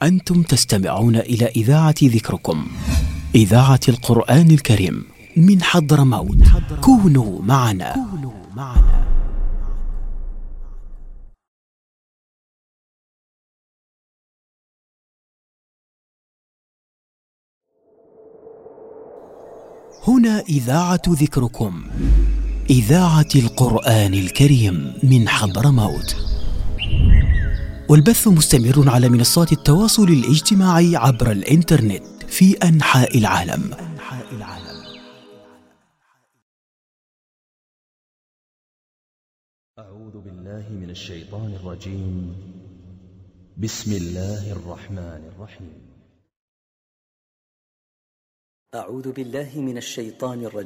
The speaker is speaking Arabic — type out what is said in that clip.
أنتم تستمعون إلى إذاعة ذكركم، إذاعة القرآن الكريم من حضرموت. كونوا معنا. هنا إذاعة ذكركم، إذاعة القرآن الكريم من حضرموت، والبث مستمر على منصات التواصل الاجتماعي عبر الإنترنت في أنحاء العالم. أعوذ بالله من الشيطان الرجيم. بسم الله الرحمن الرحيم. أعوذ بالله من الشيطان الرجيم.